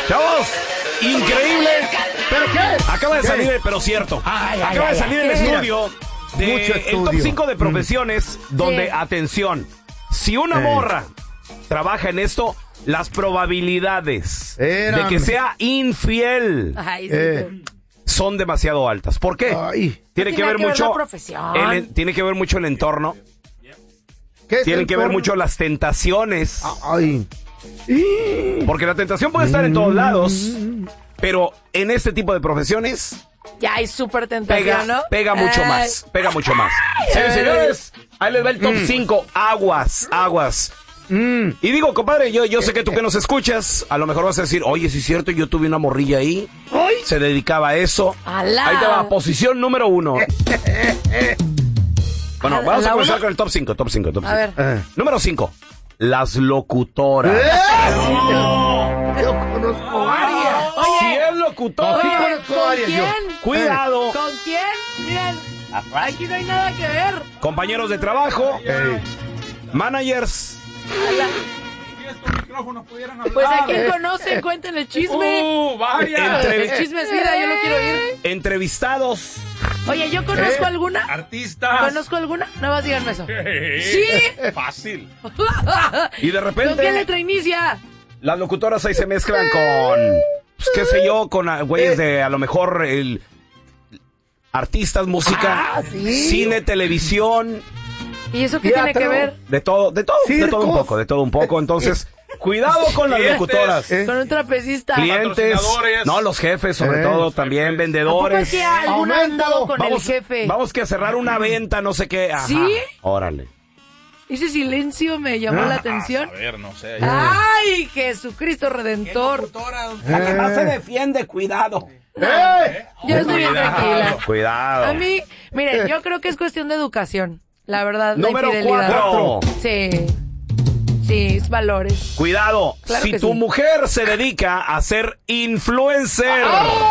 Chavos, increíble. ¿Pero qué? Acaba de salir, pero cierto. Acaba de salir el estudio el top 5 de profesiones donde, atención, si una morra trabaja en esto, las probabilidades de que sea infiel son demasiado altas. ¿Por qué? Tiene que ver mucho tiene que ver mucho el entorno. Tienen que ver mucho las tentaciones. Porque la tentación puede estar en todos lados, pero en este tipo de profesiones ya hay súper tentación, ¿no? Pega mucho más. Señores, ahí les va el top 5. Aguas. Y digo, compadre, yo sé que tú que nos escuchas, a lo mejor vas a decir, oye, sí es cierto, yo tuve una morrilla ahí, se dedicaba a eso. ¡Alá! Ahí te va, posición número 1. Bueno, vamos a comenzar con el top 5. A ver. Número 5, las locutoras. Yo conozco varias. Si es locutora, Sí conozco varias yo. cuidado. ¿Con quién? Miren, aquí no hay nada que ver. Compañeros de trabajo, managers. Pues a quién conocen, cuenten el chisme. Varias. El chisme es vida, yo lo quiero oír. Entrevistados. Oye, ¿yo conozco alguna? Artistas. ¿Conozco alguna? Nada más díganme eso. ¿Sí? Fácil. Y de repente, ¿Con qué letra inicia? las locutoras ahí se mezclan con, pues, qué sé yo, con güeyes de, a lo mejor, artistas, música, cine, televisión. ¿Y eso qué tiene que ver? De todo un poco. Entonces, cuidado con las locutoras. Con un trapecista. Clientes, no, los jefes, sobre todo, también ¿A poco vendedores. es que alguna ha andado con el jefe? Vamos que a cerrar una venta, no sé qué. Ajá. ¿Sí? Órale. Ese silencio me llamó la atención. A ver, no sé. ¡Ay, Jesucristo Redentor! La que más se defiende, cuidado. Yo estoy bien tranquila. Cuidado. A mí, miren, yo creo que es cuestión de educación. La verdad, Número la infidelidad. 4. Sí, es valores. Cuidado, Claro si que tu sí. mujer se dedica a ser influencer.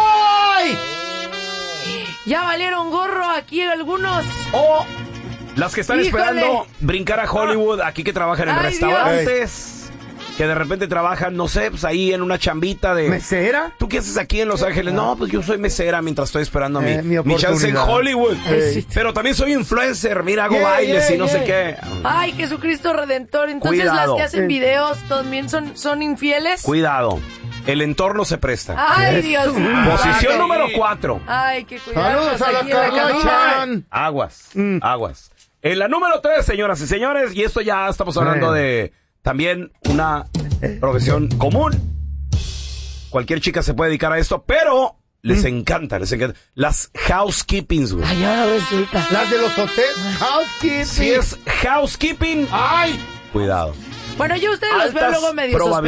Ya valieron gorro aquí algunos. O las que están ¡Híjole! esperando brincar a Hollywood, aquí que trabajan en ¡Ay, restaurantes, que de repente trabajan, no sé, pues ahí en una chambita de... ¿Mesera? ¿Tú qué haces aquí en Los Ángeles? No, pues yo soy mesera mientras estoy esperando mi mi chance en oportunidad. Hollywood. Sí. Pero también soy influencer, mira, hago bailes y no sé qué. Ay, Jesucristo Redentor. Entonces Cuidado. las que hacen videos también son infieles. Cuidado, el entorno se presta. Ay, Dios mío. Posición número 4. Ay, qué cuidado. Saludos a la Carlochan. Aguas. En la número 3, señoras y señores, y esto ya estamos hablando de también una profesión común. Cualquier chica se puede dedicar a esto, pero les encanta. Las housekeepings, güey. Ay, ahora resulta. Las de los hoteles. Housekeeping. Si es housekeeping, ¡Ay! cuidado. Bueno, yo a ustedes los veo Altas luego medio probabilidades.